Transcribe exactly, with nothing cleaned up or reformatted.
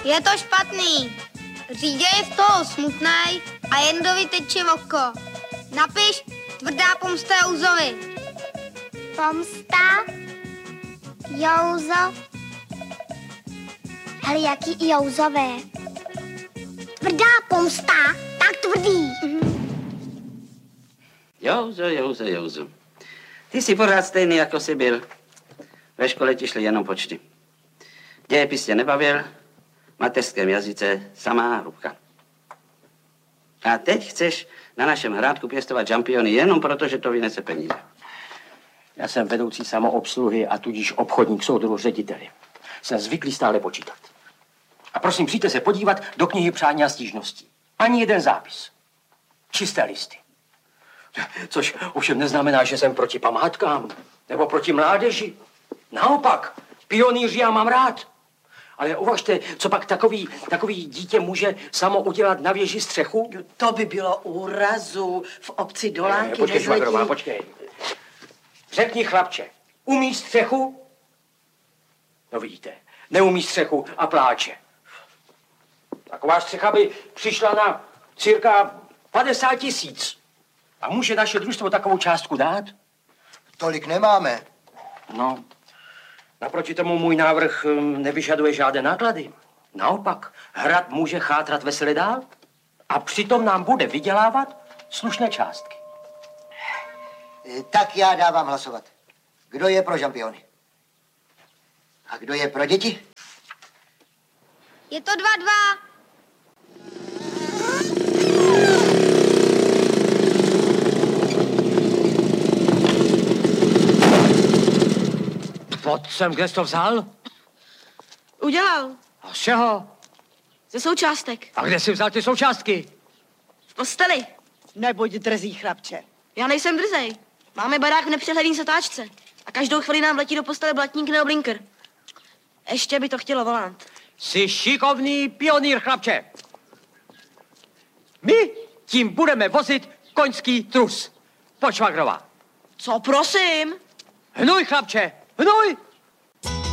Je to špatný. Řídě je z toho smutnej a Jendovi teče oko. Napiš tvrdá pomsta Jouzovi. Pomsta? Jouzo? Hele, jaký Jouzové? Tvrdá pomsta? Tak tvrdý. Jouzo, Jouzo, Jouzo. Ty jsi pořád stejný, jako jsi byl. Ve škole ti šly jenom počty. Dějepis tě nebavil, v mateřském jazyce samá hrubka. A teď chceš na našem hrádku pěstovat žampiony jenom proto, že to vynese peníze. Já jsem vedoucí samoobsluhy a tudíž obchodník soudruhu řediteli. Jsem zvyklý stále počítat. A prosím, přijďte se podívat do knihy přání a stížností. Ani jeden zápis. Čisté listy. Což ovšem neznamená, že jsem proti památkám nebo proti mládeži. Naopak, pionýři já mám rád. Ale uvažte, co pak takový, takový dítě může samo udělat na věži střechu? To by bylo úrazu v obci Dolánky. Ne, počkej, Švagrová, počkej. Řekni, chlapče, umí střechu? No vidíte, neumí střechu a pláče. Taková střecha by přišla na cirka padesát tisíc. A může naše družstvo takovou částku dát? Tolik nemáme. No, naproti tomu můj návrh nevyžaduje žádné náklady. Naopak, hrad může chátrat vesele dál a přitom nám bude vydělávat slušné částky. Tak já dávám hlasovat. Kdo je pro žampiony? A kdo je pro děti? Je to dva dva. Pojď sem, kde jsi to vzal? Udělal. A z čeho? Ze součástek. A kde jsi vzal ty součástky? V posteli. Nebuď drzý, chlapče. Já nejsem drzej. Máme barák v nepřehledný zatáčce. A každou chvíli nám letí do postele blatník nebo blinker. Ještě by to chtělo volant. Jsi šikovný pionýr, chlapče. My tím budeme vozit koňský trus. Pojď, Švagrová. Co prosím? Hnuj, chlapče, hnuj!